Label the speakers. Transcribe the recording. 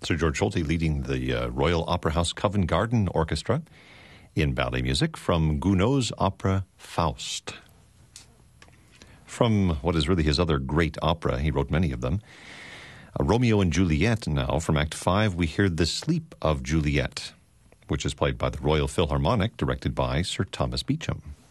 Speaker 1: Sir George Solti leading the Royal Opera House Covent Garden Orchestra in ballet music from Gounod's opera Faust. From what is really his other great opera, he wrote many of them, Romeo and Juliet now. From Act 5, we hear The Sleep of Juliet, which is played by the Royal Philharmonic, directed by Sir Thomas Beecham.